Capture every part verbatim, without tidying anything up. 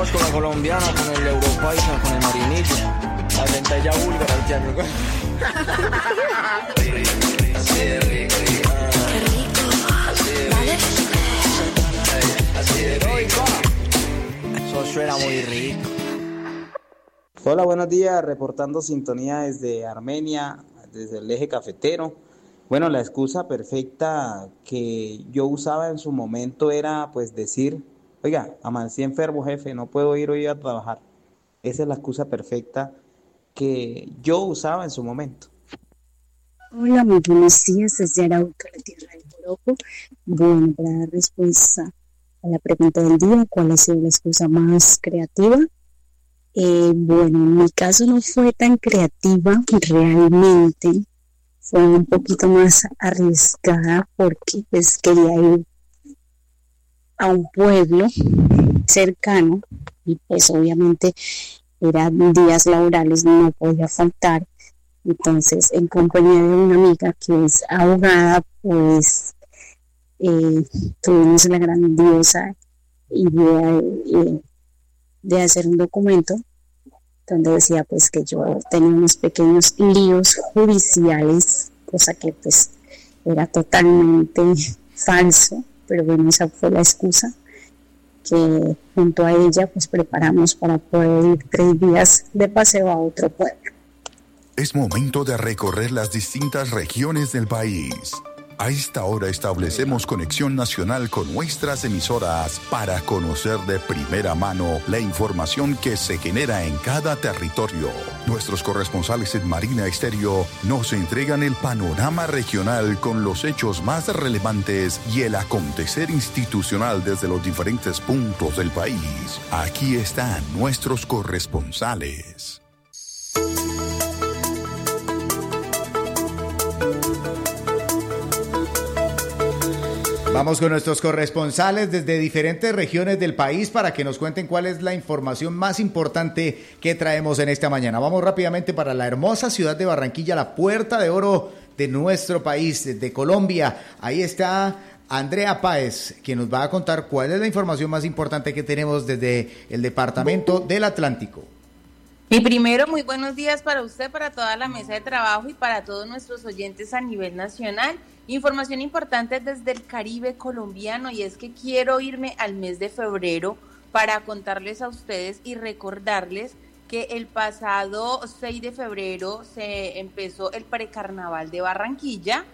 Vamos con la colombiana, con el europaisa, con el marinito. La ventalla búlgara, el tiago. Así de rico. Qué rico. Así de rico. Así de rico. Eso suena muy rico. Hola, buenos días, reportando sintonía desde Armenia, desde el eje cafetero. Bueno, la excusa perfecta que yo usaba en su momento era pues decir, oiga, amanecí enfermo, jefe, no puedo ir hoy a trabajar. Esa es la excusa perfecta que yo usaba en su momento. Hola, muy buenos días desde Arauca, la tierra del Joropo. Bueno, para dar respuesta a la pregunta del día, ¿cuál ha sido la excusa más creativa? Eh, bueno, en mi caso no fue tan creativa, realmente fue un poquito más arriesgada porque pues quería ir a un pueblo cercano y pues obviamente eran días laborales, no podía faltar. Entonces, en compañía de una amiga que es abogada, pues eh, tuvimos la grandiosa idea de, de hacer un documento donde decía pues que yo tenía unos pequeños líos judiciales, cosa que pues era totalmente falso, pero bueno, esa fue la excusa que junto a ella pues preparamos para poder ir tres días de paseo a otro pueblo. Es momento de recorrer las distintas regiones del país. A esta hora establecemos conexión nacional con nuestras emisoras para conocer de primera mano la información que se genera en cada territorio. Nuestros corresponsales en Marina Estéreo nos entregan el panorama regional con los hechos más relevantes y el acontecer institucional desde los diferentes puntos del país. Aquí están nuestros corresponsales. Vamos con nuestros corresponsales desde diferentes regiones del país para que nos cuenten cuál es la información más importante que traemos en esta mañana. Vamos rápidamente para la hermosa ciudad de Barranquilla, la puerta de oro de nuestro país, de Colombia. Ahí está Andrea Páez, quien nos va a contar cuál es la información más importante que tenemos desde el departamento del Atlántico. Y primero, muy buenos días para usted, para toda la mesa de trabajo y para todos nuestros oyentes a nivel nacional. Información importante desde el Caribe colombiano, y es que quiero irme al mes de febrero para contarles a ustedes y recordarles que el pasado seis de febrero se empezó el precarnaval de Barranquilla.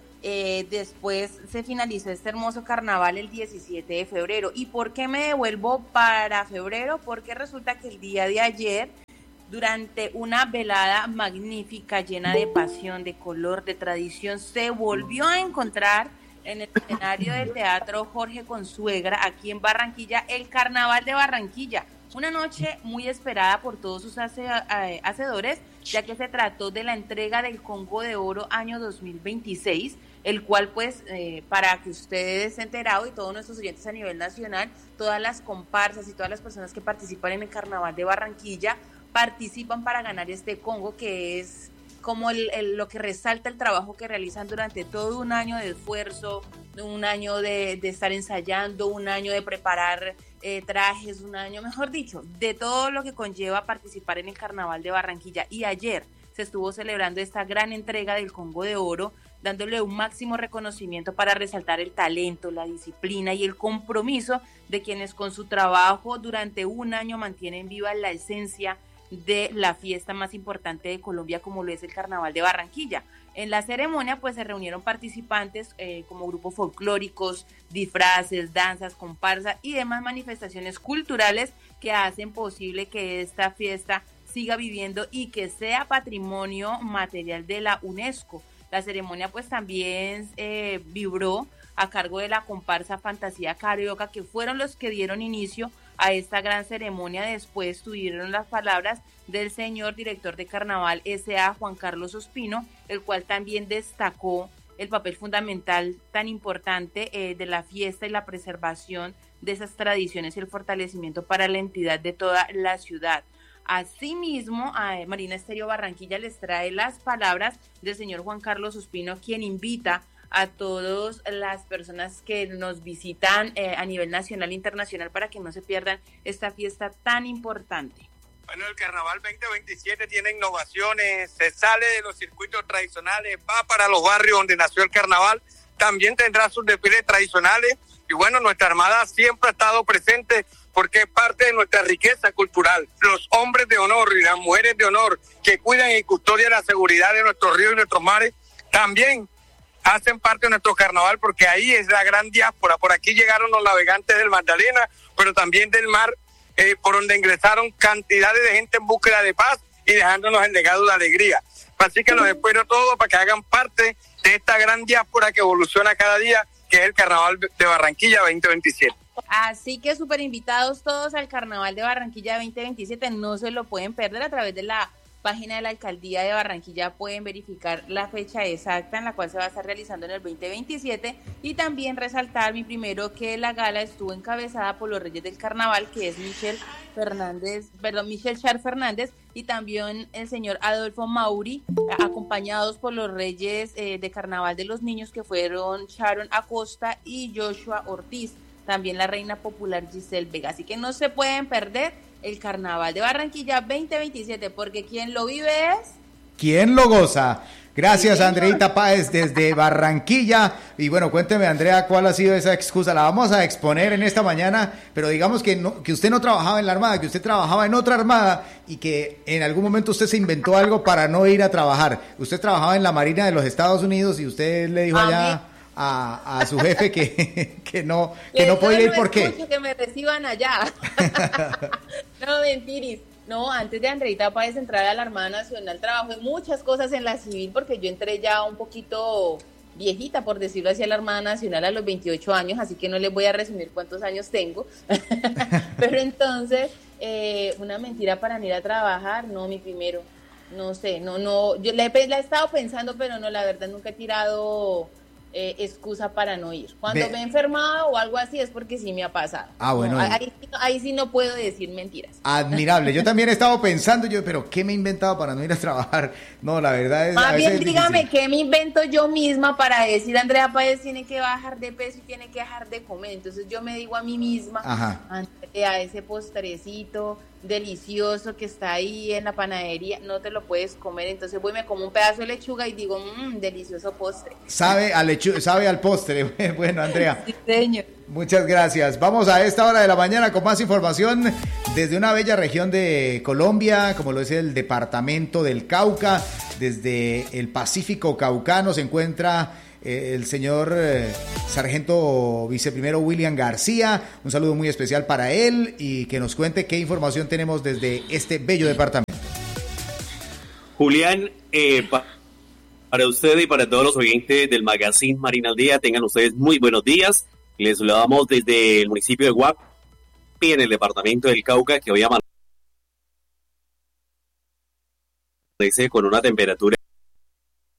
Eh, después se finalizó este hermoso carnaval el diecisiete de febrero. ¿Y por qué me devuelvo para febrero? Porque resulta que el día de ayer, durante una velada magnífica, llena de pasión, de color, de tradición, se volvió a encontrar en el escenario del Teatro Jorge Consuegra, aquí en Barranquilla, el Carnaval de Barranquilla. Una noche muy esperada por todos sus hace, eh, hacedores, ya que se trató de la entrega del Congo de Oro año dos mil veintiséis, el cual pues, eh, para que ustedes se enterado y todos nuestros oyentes a nivel nacional, todas las comparsas y todas las personas que participan en el Carnaval de Barranquilla, participan para ganar este Congo, que es como el, el, lo que resalta el trabajo que realizan durante todo un año de esfuerzo, un año de, de estar ensayando, un año de preparar eh, trajes, un año, mejor dicho, de todo lo que conlleva participar en el Carnaval de Barranquilla. Y ayer se estuvo celebrando esta gran entrega del Congo de Oro, dándole un máximo reconocimiento para resaltar el talento, la disciplina y el compromiso de quienes con su trabajo durante un año mantienen viva la esencia de la fiesta más importante de Colombia, como lo es el Carnaval de Barranquilla. En la ceremonia pues se reunieron participantes eh, como grupos folclóricos, disfraces, danzas, comparsa y demás manifestaciones culturales que hacen posible que esta fiesta siga viviendo y que sea patrimonio material de la UNESCO. La ceremonia pues también eh, vibró a cargo de la comparsa Fantasía Carioca, que fueron los que dieron inicio a esta gran ceremonia. Después tuvieron las palabras del señor director de Carnaval S A, Juan Carlos Ospino, el cual también destacó el papel fundamental tan importante eh, de la fiesta y la preservación de esas tradiciones y el fortalecimiento para la entidad de toda la ciudad. Asimismo, a Marina Estéreo Barranquilla les trae las palabras del señor Juan Carlos Ospino, quien invita a todas las personas que nos visitan eh, a nivel nacional e internacional para que no se pierdan esta fiesta tan importante. Bueno, el Carnaval veinte veintisiete tiene innovaciones, se sale de los circuitos tradicionales, va para los barrios donde nació el Carnaval, también tendrá sus desfiles tradicionales y bueno, nuestra Armada siempre ha estado presente porque es parte de nuestra riqueza cultural. Los hombres de honor y las mujeres de honor que cuidan y custodian la seguridad de nuestros ríos y nuestros mares también hacen parte de nuestro carnaval porque ahí es la gran diáspora. Por aquí llegaron los navegantes del Magdalena, pero también del mar, eh, por donde ingresaron cantidades de gente en búsqueda de paz y dejándonos el legado de alegría. Así que los espero a todos para que hagan parte de esta gran diáspora que evoluciona cada día, que es el Carnaval de Barranquilla veinte veintisiete. Así que súper invitados todos al Carnaval de Barranquilla veinte veintisiete, no se lo pueden perder. A través de la página de la Alcaldía de Barranquilla pueden verificar la fecha exacta en la cual se va a estar realizando en el veinte veintisiete y también resaltar mi primero que la gala estuvo encabezada por los Reyes del Carnaval, que es Michelle Fernández, perdón, Michelle Char Fernández y también el señor Adolfo Mauri, acompañados por los Reyes eh, de Carnaval de los Niños, que fueron Sharon Acosta y Joshua Ortiz, también la reina popular Giselle Vega. Así que no se pueden perder el Carnaval de Barranquilla veinte veintisiete, porque quien lo vive es... ¿Quién lo goza? Gracias, Andreita Páez, desde Barranquilla. Y bueno, cuénteme, Andrea, ¿cuál ha sido esa excusa? La vamos a exponer en esta mañana, pero digamos que, no, que usted no trabajaba en la Armada, que usted trabajaba en otra Armada y que en algún momento usted se inventó algo para no ir a trabajar. Usted trabajaba en la Marina de los Estados Unidos y usted le dijo allá a, a su jefe que, que no, que no podía ir. ¿Por qué? Que me reciban allá. No, mentiris. No, antes de Andreita Páez entrar a la Armada Nacional, trabajé muchas cosas en la civil porque yo entré ya un poquito viejita, por decirlo así, a la Armada Nacional a los veintiocho años, así que no les voy a resumir cuántos años tengo. Pero entonces, eh, una mentira para no ir a trabajar, no, mi primero, no sé, no, no, yo la he, la he estado pensando, pero no, la verdad nunca he tirado... Eh, excusa para no ir. Cuando Ve. me he enfermado o algo así es porque sí me ha pasado. Ah, bueno. No, ahí, ahí sí no puedo decir mentiras. Admirable. Yo también he estado pensando, yo, pero ¿qué me he inventado para no ir a trabajar? No, la verdad es... Más bien dígame difícil. ¿Qué me invento yo misma para decir Andrea Páez tiene que bajar de peso y tiene que dejar de comer? Entonces yo me digo a mí misma, Ajá. Andrea, ese postrecito delicioso que está ahí en la panadería, no te lo puedes comer, entonces voy, me como un pedazo de lechuga y digo, mmm, delicioso postre. Sabe a lechu- sabe al postre. Bueno, Andrea. Sí, señor. Muchas gracias. Vamos a esta hora de la mañana con más información desde una bella región de Colombia, como lo es el departamento del Cauca. Desde el Pacífico Caucano se encuentra eh, el señor eh, sargento viceprimero William García. Un saludo muy especial para él y que nos cuente qué información tenemos desde este bello departamento. Julián, eh, pa- para usted y para todos los oyentes del Magazine Marina al Día, tengan ustedes muy buenos días. Les saludamos desde el municipio de Guapi, en el departamento del Cauca, que hoy amanece con una temperatura